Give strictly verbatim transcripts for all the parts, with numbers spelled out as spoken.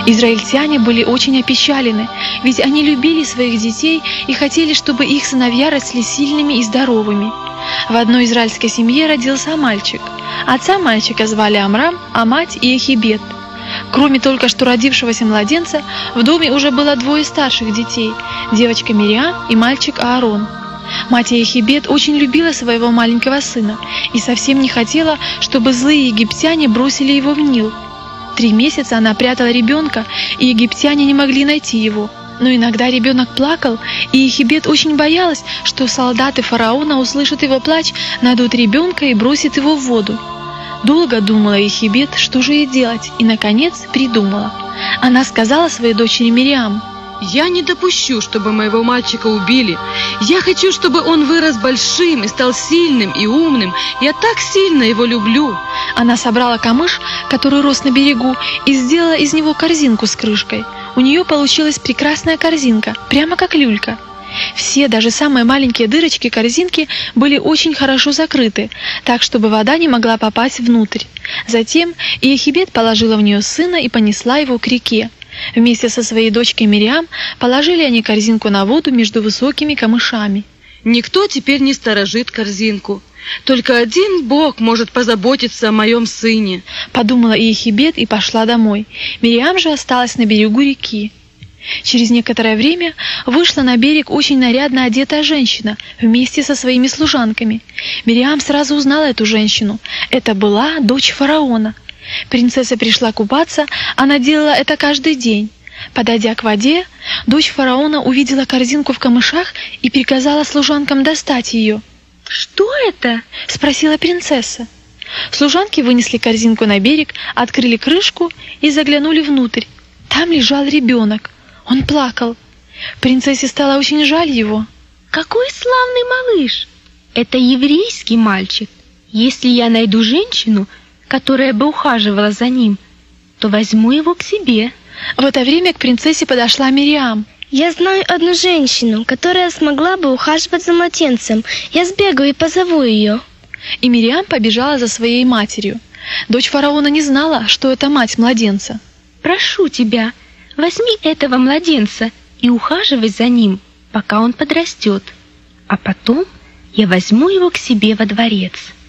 Израильтяне были очень опечалены, ведь они любили своих детей и хотели, чтобы их сыновья росли сильными и здоровыми. В одной израильской семье родился мальчик. Отца мальчика звали Амрам, а мать Иохибед. Кроме только что родившегося младенца, в доме уже было двое старших детей – девочка Мириам и мальчик Аарон. Мать Иохибед очень любила своего маленького сына и совсем не хотела, чтобы злые египтяне бросили его в Нил. Три месяца она прятала ребенка, и египтяне не могли найти его. Но иногда ребенок плакал, и Иохибед очень боялась, что солдаты фараона услышат его плач, найдут ребенка и бросят его в воду. Долго думала Иохибед, что же ей делать, и, наконец, придумала. Она сказала своей дочери Мириам: «Я не допущу, чтобы моего мальчика убили. Я хочу, чтобы он вырос большим и стал сильным и умным. Я так сильно его люблю». Она собрала камыш, который рос на берегу, и сделала из него корзинку с крышкой. У нее получилась прекрасная корзинка, прямо как люлька. Все, даже самые маленькие дырочки корзинки, были очень хорошо закрыты, так, чтобы вода не могла попасть внутрь. Затем Иохибед положила в нее сына и понесла его к реке. Вместе со своей дочкой Мириам положили они корзинку на воду между высокими камышами. «Никто теперь не сторожит корзинку. Только один Бог может позаботиться о моем сыне», — подумала Иохибед и пошла домой. Мириам же осталась на берегу реки. Через некоторое время вышла на берег очень нарядно одетая женщина вместе со своими служанками. Мириам сразу узнала эту женщину. Это была дочь фараона. Принцесса пришла купаться, она делала это каждый день. Подойдя к воде, дочь фараона увидела корзинку в камышах и приказала служанкам достать ее. «Что это?» — спросила принцесса. Служанки вынесли корзинку на берег, открыли крышку и заглянули внутрь. Там лежал ребенок. Он плакал. Принцессе стало очень жаль его. «Какой славный малыш! Это еврейский мальчик. Если я найду женщину, которая бы ухаживала за ним, то возьму его к себе». В это время к принцессе подошла Мириам. «Я знаю одну женщину, которая смогла бы ухаживать за младенцем. Я сбегаю и позову ее». И Мириам побежала за своей матерью. Дочь фараона не знала, что это мать младенца. «Прошу тебя, возьми этого младенца и ухаживай за ним, пока он подрастет. А потом я возьму его к себе во дворец.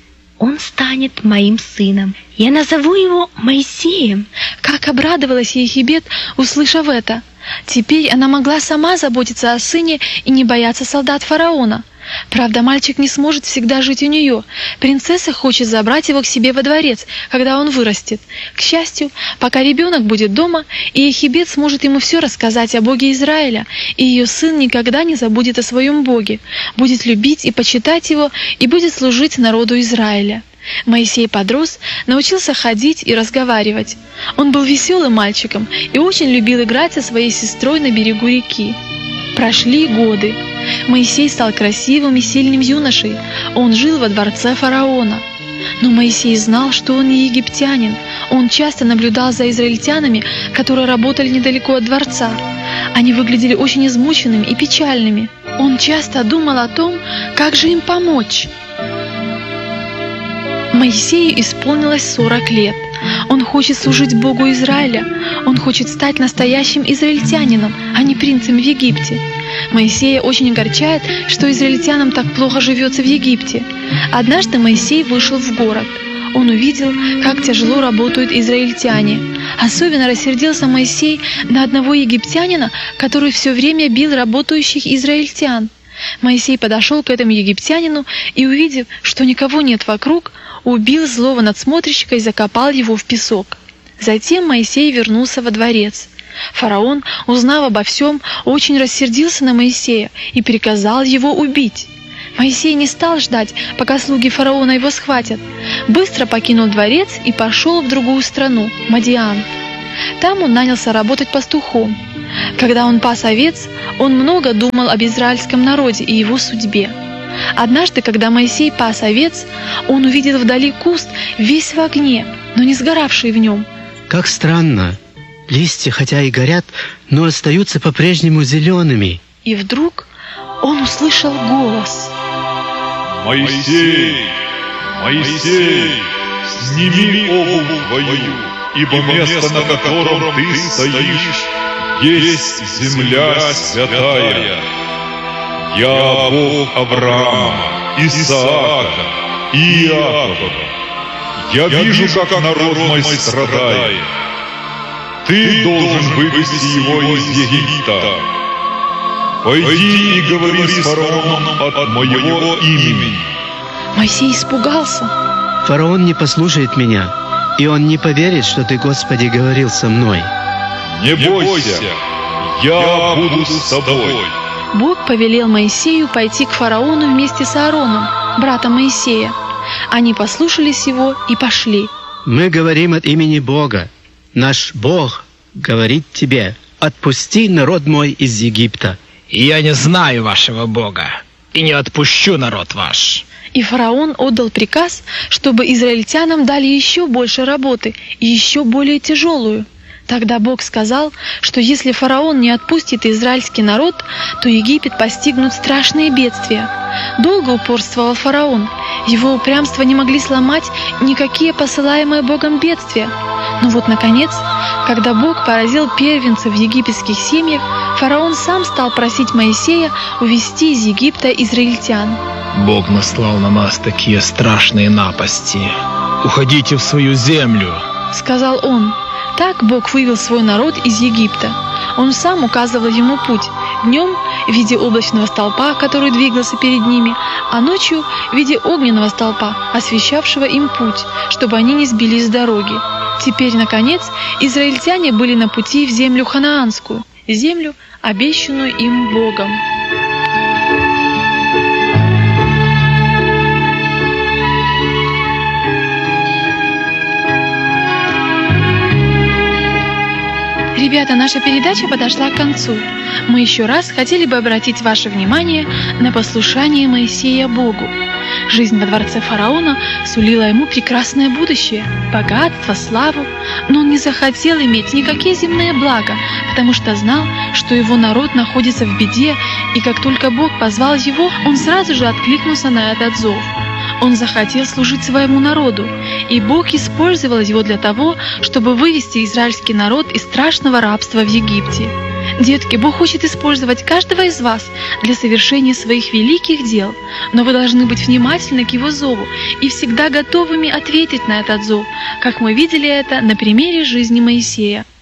Он станет моим сыном. Я назову его Моисеем». Как обрадовалась Иохибед, услышав это. Теперь она могла сама заботиться о сыне и не бояться солдат фараона. Правда, мальчик не сможет всегда жить у нее. Принцесса хочет забрать его к себе во дворец, когда он вырастет. К счастью, пока ребенок будет дома, Иохибед сможет ему все рассказать о Боге Израиля, и ее сын никогда не забудет о своем Боге, будет любить и почитать его, и будет служить народу Израиля. Моисей подрос, научился ходить и разговаривать. Он был веселым мальчиком и очень любил играть со своей сестрой на берегу реки. Прошли годы. Моисей стал красивым и сильным юношей. Он жил во дворце фараона. Но Моисей знал, что он не египтянин. Он часто наблюдал за израильтянами, которые работали недалеко от дворца. Они выглядели очень измученными и печальными. Он часто думал о том, как же им помочь. Моисею исполнилось сорок лет. Он хочет служить Богу Израиля. Он хочет стать настоящим израильтянином, а не принцем в Египте. Моисея очень огорчает, что израильтянам так плохо живется в Египте. Однажды Моисей вышел в город. Он увидел, как тяжело работают израильтяне. Особенно рассердился Моисей на одного египтянина, который все время бил работающих израильтян. Моисей подошел к этому египтянину и, увидев, что никого нет вокруг, убил злого надсмотрщика и закопал его в песок. Затем Моисей вернулся во дворец. Фараон, узнав обо всем, очень рассердился на Моисея и приказал его убить. Моисей не стал ждать, пока слуги фараона его схватят. Быстро покинул дворец и пошел в другую страну, Мадиан. Там он нанялся работать пастухом. Когда он пас овец, он много думал об израильском народе и его судьбе. Однажды, когда Моисей пас овец, он увидел вдали куст, весь в огне, но не сгоравший в нем. Как странно! Листья, хотя и горят, но остаются по-прежнему зелеными. И вдруг он услышал голос. «Моисей! Моисей! Сними обувь твою! ибо место, на котором ты стоишь, есть земля святая. Я Бог Авраама, Исаака и Иакова. Я вижу, как народ мой страдает. Ты должен вывести его из Египта. Пойди и говори с фараоном от моего имени». Моисей испугался. Фараон не послушает меня, и он не поверит, что ты, Господи, говорил со мной. «Не бойся, я буду с тобой». Бог повелел Моисею пойти к фараону вместе с Аароном, братом Моисея. Они послушались его и пошли. «Мы говорим от имени Бога. Наш Бог говорит тебе: отпусти народ мой из Египта». «Я не знаю вашего Бога, и не отпущу народ ваш». И фараон отдал приказ, чтобы израильтянам дали еще больше работы и еще более тяжелую. Тогда Бог сказал, что если фараон не отпустит израильский народ, то Египет постигнут страшные бедствия. Долго упорствовал фараон. Его упрямство не могли сломать никакие посылаемые Богом бедствия. Но вот, наконец, когда Бог поразил первенцев в египетских семьях, фараон сам стал просить Моисея увести из Египта израильтян. «Бог наслал на нас такие страшные напасти. Уходите в свою землю», — сказал он. Так Бог вывел свой народ из Египта. Он сам указывал ему путь. Днем в виде облачного столпа, который двигался перед ними, а ночью в виде огненного столпа, освещавшего им путь, чтобы они не сбились с дороги. Теперь, наконец, израильтяне были на пути в землю ханаанскую, землю, обещанную им Богом. Ребята, наша передача подошла к концу. Мы еще раз хотели бы обратить ваше внимание на послушание Моисея Богу. Жизнь во дворце фараона сулила ему прекрасное будущее, богатство, славу, но он не захотел иметь никакие земные блага, потому что знал, что его народ находится в беде, и как только Бог позвал его, он сразу же откликнулся на этот зов. Он захотел служить своему народу, и Бог использовал его для того, чтобы вывести израильский народ из страшного рабства в Египте. Детки, Бог хочет использовать каждого из вас для совершения своих великих дел, но вы должны быть внимательны к Его зову и всегда готовыми ответить на этот зов, как мы видели это на примере жизни Моисея.